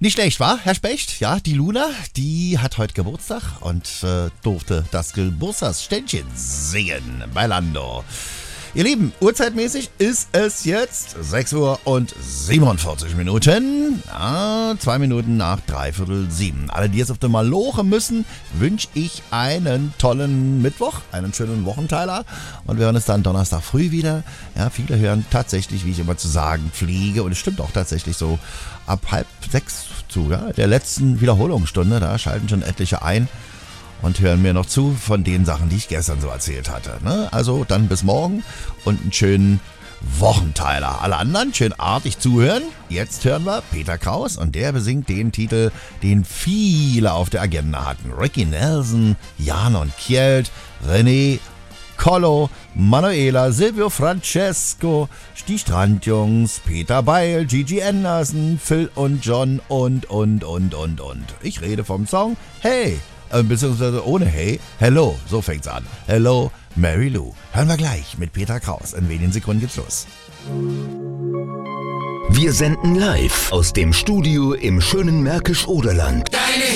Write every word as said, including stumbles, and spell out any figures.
Nicht schlecht, wa, Herr Specht? Ja, die Luna, die hat heute Geburtstag und äh, durfte das Geburtstagsständchen singen bei Lando. Ihr Lieben, uhrzeitmäßig ist es jetzt sechs Uhr und siebenundvierzig Minuten. Ja, zwei Minuten nach dreiviertel sieben. Alle, die jetzt auf der Maloche müssen, wünsche ich einen tollen Mittwoch, einen schönen Wochenteiler. Und wir hören uns dann Donnerstag früh wieder. Ja, viele hören tatsächlich, wie ich immer zu sagen pflege, und es stimmt auch tatsächlich so, ab halb sechs zu ja, der letzten Wiederholungsstunde. Da schalten schon etliche ein und hören mir noch zu von den Sachen, die ich gestern so erzählt hatte. Ne? Also dann bis morgen und einen schönen Wochenteiler. Alle anderen schön artig zuhören. Jetzt hören wir Peter Kraus und der besingt den Titel, den viele auf der Agenda hatten. Ricky Nelson, Jan und Kjeld, René, Collo, Manuela, Silvio Francesco, die Strandjungs, Peter Beil, Gigi Anderson, Phil und John und, und, und, und, und. Ich rede vom Song Hey, äh, beziehungsweise ohne Hey, Hello, so fängt's an. Hello, Mary Lou. Hören wir gleich mit Peter Kraus. In wenigen Sekunden geht's los. Wir senden live aus dem Studio im schönen Märkisch-Oderland.